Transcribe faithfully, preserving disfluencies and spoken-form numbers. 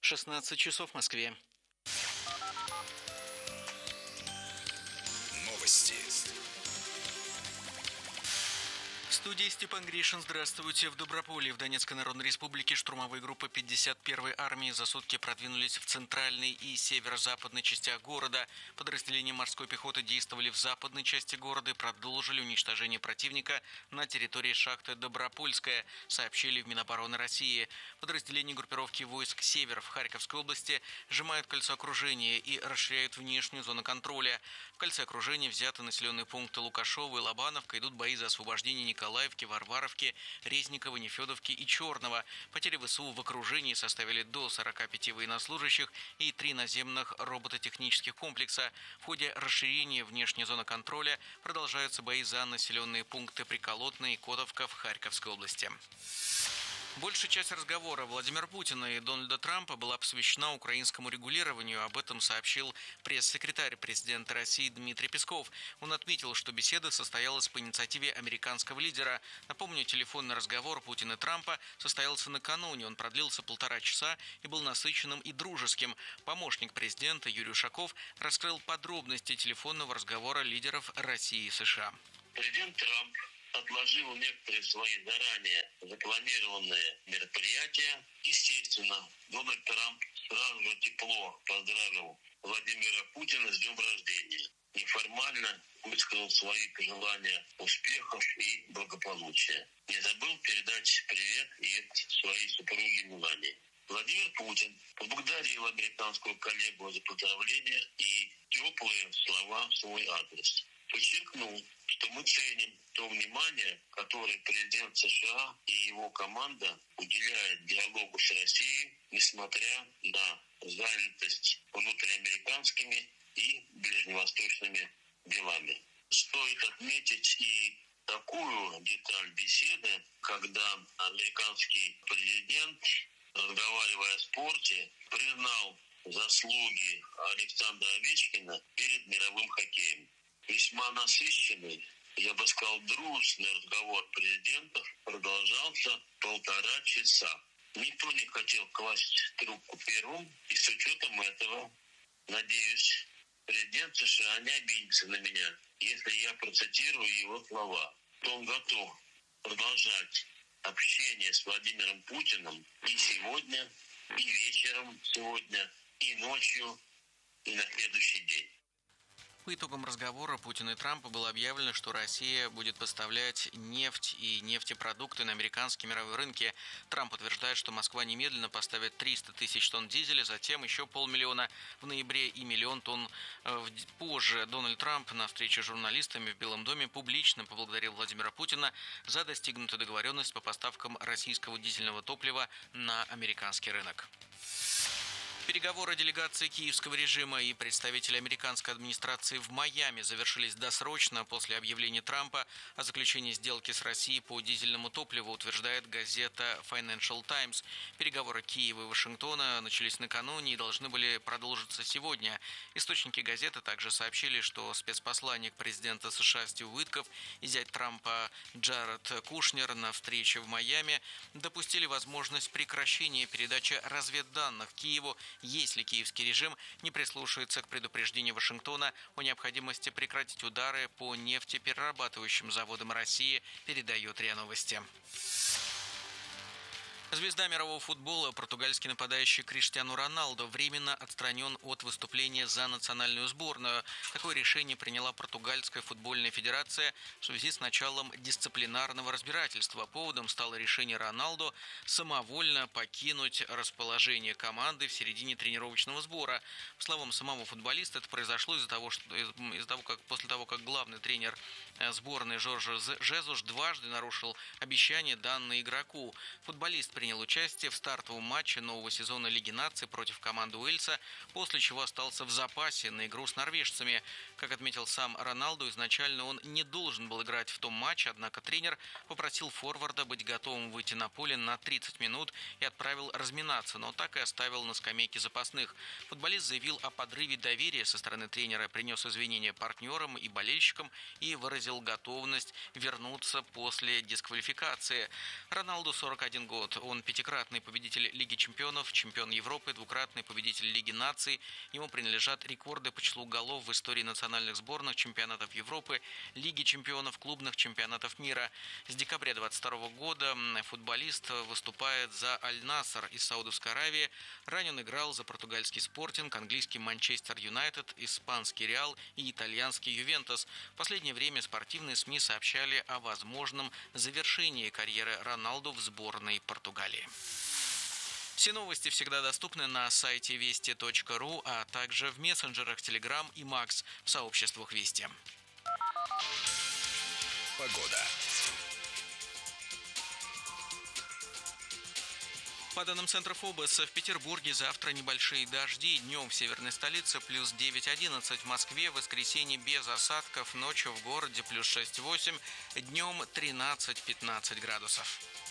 шестнадцать часов в Москве. Новости. В студии Степан Гришин. Здравствуйте. В Доброполе в Донецкой Народной Республике штурмовые группы пятьдесят первой армии за сутки продвинулись в центральной и северо-западной частях города. Подразделения морской пехоты действовали в западной части города и продолжили уничтожение противника на территории шахты Добропольская, сообщили в Минобороны России. Подразделения группировки войск «Север» в Харьковской области сжимают кольцо окружения и расширяют внешнюю зону контроля. В кольце окружения взяты населенные пункты Лукашово и Лобановка, идут бои за освобождение Николаевки, Варваровки, Резникова, Нефедовки и Черного. Потери ВСУ в окружении составили до сорока пяти военнослужащих и три наземных робототехнических комплекса. В ходе расширения внешней зоны контроля продолжаются бои за населенные пункты Приколотная и Котовка в Харьковской области. Большая часть разговора Владимира Путина и Дональда Трампа была посвящена украинскому регулированию. Об этом сообщил пресс-секретарь президента России Дмитрий Песков. Он отметил, что беседа состоялась по инициативе американского лидера. Напомню, телефонный разговор Путина и Трампа состоялся накануне. Он продлился полтора часа и был насыщенным и дружеским. Помощник президента Юрий Ушаков раскрыл подробности телефонного разговора лидеров России и США. Президент Трамп отложил некоторые свои заранее запланированные мероприятия. Естественно, Дональд Трамп сразу же тепло поздравил Владимира Путина с днем рождения. Неформально высказал свои пожелания успехов и благополучия. Не забыл передать привет и своей супруге Мелании. Владимир Путин поблагодарил американского коллегу за поздравления и теплые слова в свой адрес. Подчеркнул, что мы ценим то внимание, которое президент США и его команда уделяют диалогу с Россией, несмотря на занятость внутриамериканскими и ближневосточными делами. Стоит отметить и такую деталь беседы, когда американский президент, разговаривая о спорте, признал заслуги Александра Овечкина перед мировым хоккеем. Весьма насыщенный, я бы сказал, дружный разговор президентов продолжался полтора часа. Никто не хотел класть трубку первым, и с учетом этого, надеюсь, президент США не обидится на меня, если я процитирую его слова. То он готов продолжать общение с Владимиром Путиным и сегодня, и вечером сегодня, и ночью, и на следующий день. По итогам разговора Путина и Трампа было объявлено, что Россия будет поставлять нефть и нефтепродукты на американские мировые рынки. Трамп утверждает, что Москва немедленно поставит триста тысяч тонн дизеля, затем еще полмиллиона в ноябре и миллион тонн позже. Дональд Трамп на встрече с журналистами в Белом доме публично поблагодарил Владимира Путина за достигнутую договоренность по поставкам российского дизельного топлива на американский рынок. Переговоры делегации киевского режима и представителей американской администрации в Майами завершились досрочно после объявления Трампа о заключении сделки с Россией по дизельному топливу, утверждает газета Financial Times. Переговоры Киева и Вашингтона начались накануне и должны были продолжиться сегодня. Источники газеты также сообщили, что спецпосланник президента США Стив Уитков и зять Трампа Джаред Кушнер на встрече в Майами допустили возможность прекращения передачи разведданных Киеву, если киевский режим не прислушается к предупреждению Вашингтона о необходимости прекратить удары по нефтеперерабатывающим заводам России, передает РИА Новости. Звезда мирового футбола, португальский нападающий Криштиану Роналду, временно отстранен от выступления за национальную сборную. Такое решение приняла португальская футбольная федерация в связи с началом дисциплинарного разбирательства. Поводом стало решение Роналду самовольно покинуть расположение команды в середине тренировочного сбора. По словам самого футболиста, это произошло из-за того, что из-за того, как после того, как главный тренер сборной Жорж Жезус дважды нарушил обещание, данное игроку. Футболист принял участие в стартовом матче нового сезона Лиги наций против команды Уэльса, после чего остался в запасе на игру с норвежцами. Как отметил сам Роналду, изначально он не должен был играть в том матче, однако тренер попросил форварда быть готовым выйти на поле на тридцать минут и отправил разминаться, но так и оставил на скамейке запасных. Футболист заявил о подрыве доверия со стороны тренера, принес извинения партнерам и болельщикам и выразил готовность вернуться после дисквалификации. Роналду сорок один год. Он пятикратный победитель Лиги чемпионов, чемпион Европы, двукратный победитель Лиги наций. Ему принадлежат рекорды по числу голов в истории национальных сборных, чемпионатов Европы, Лиги чемпионов, клубных чемпионатов мира. С декабря двадцать второго года футболист выступает за Аль-Наср из Саудовской Аравии. Ранее он играл за португальский Спортинг, английский Манчестер Юнайтед, испанский Реал и итальянский Ювентус. В последнее время спортивные СМИ сообщали о возможном завершении карьеры Роналду в сборной Португалии. Все новости всегда доступны на сайте вести точка ру, а также в мессенджерах Telegram и Макс в сообществах Вести. Погода. По данным Центра ФОБОС, в Петербурге завтра небольшие дожди. Днем в северной столице плюс девять-одиннадцать. В Москве в воскресенье без осадков. Ночью в городе плюс шесть-восемь. Днем тринадцать-пятнадцать градусов.